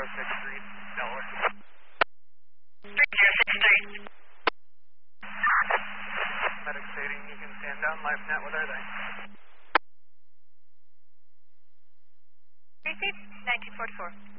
Street, Delaware. Street 06 Street. Medic stating you can stand down. Life net, what are they? Receipt 1944.